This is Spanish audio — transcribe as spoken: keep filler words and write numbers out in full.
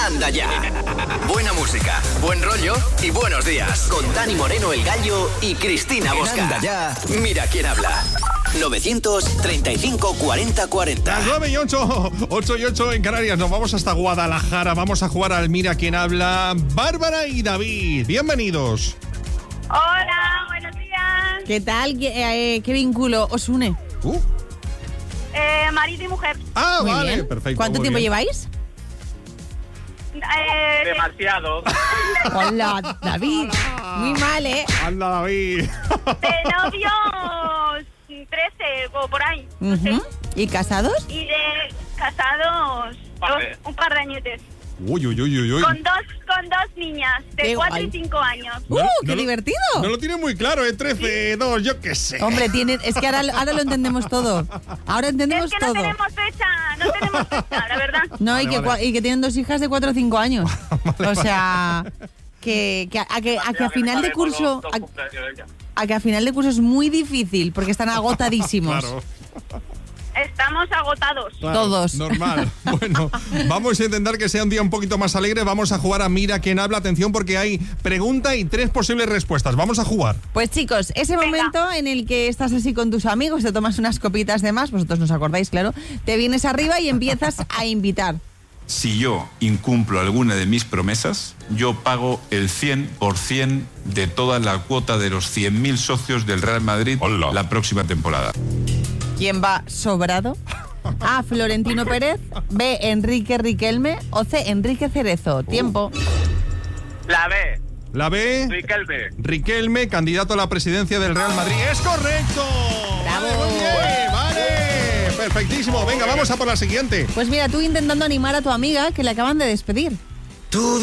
Anda Ya. Buena música, buen rollo y buenos días. Con Dani Moreno, el Gallo, y Cristina Bosca. Anda Ya. Mira quién habla. novecientos treinta y cinco cuarenta cuarenta. Las nueve y ocho, ocho y ocho en Canarias. Nos vamos hasta Guadalajara. Vamos a jugar al Mira quién habla. Bárbara y David, bienvenidos. Hola, buenos días. ¿Qué tal? ¿Qué, eh, qué vínculo os une? Uh. Eh, marido y mujer. Ah, Muy vale, bien. perfecto. ¿Cuánto muy tiempo bien. lleváis? Eh, Demasiado. Hola, David. Muy mal, ¿eh? Anda, David. de novios trece o por ahí. No sé. Ujú. ¿Y casados? Y de casados Par dos, de- un par de añetes. Uy, uy, uy, uy, uy. Con dos, con dos niñas de Qué cuatro guay. y cinco años. ¡Uh, No- qué no lo- divertido! No lo tiene muy claro, ¿eh? trece, dos, yo qué sé. Hombre, tiene, es que ahora, ahora lo entendemos todo. Ahora entendemos Es que no todo. tenemos fecha, no tenemos fecha, la verdad. No, Vale, y, que, vale. cua- y que tienen dos hijas de cuatro o cinco años. O sea, que, que, a, que, a que a final de curso... A, a que a final de curso es muy difícil porque están agotadísimos. Claro. Estamos agotados. Claro, Todos. Normal. Bueno, vamos a intentar que sea un día un poquito más alegre. Vamos a jugar a Mira quién habla. Atención, porque hay pregunta y tres posibles respuestas. Vamos a jugar. Pues chicos, ese Venga. momento en el que estás así con tus amigos, te tomas unas copitas de más, vosotros nos acordáis, claro, te vienes arriba y empiezas a invitar. Si yo incumplo alguna de mis promesas, yo pago el cien por ciento de toda la cuota de los cien mil socios del Real Madrid Hola. la próxima temporada. ¿Quién va sobrado? A, Florentino Pérez. B, Enrique Riquelme. O C, Enrique Cerezo. Tiempo. La B. La B, Riquelme. Riquelme, candidato a la presidencia del Real Madrid. ¡Es correcto! ¡Bravo! Vale, muy bien, vale. Perfectísimo. Venga, vamos a por la siguiente. Pues mira, tú intentando animar a tu amiga que le acaban de despedir. Tú